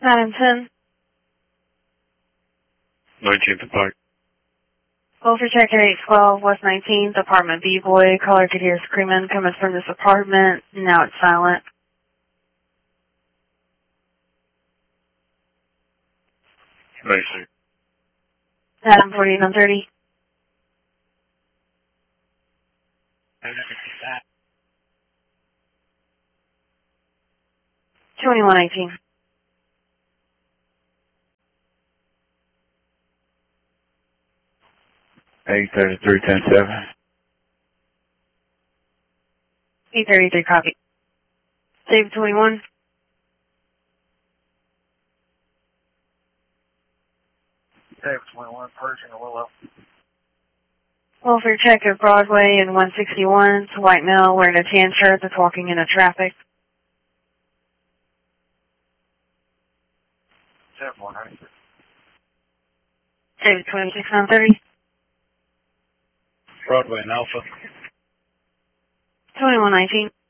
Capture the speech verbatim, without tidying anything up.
Madam ten. nineteenth Park. Well, for check eight twelve, West nineteenth, apartment B-Boy. Caller could hear screaming coming from this apartment. Now it's silent. Mason. Madam forty-nine thirty. twenty-one eighteen. eight thirty-three ten seven. eight thirty-three copy. Save twenty-one. Save twenty-one, Pershing, Willow. Well, for check at Broadway and one sixty-one, it's a white male wearing a tan shirt that's walking into traffic. Save one hundred. Save twenty-six nine thirty. Broadway and Alpha. twenty-one nineteen.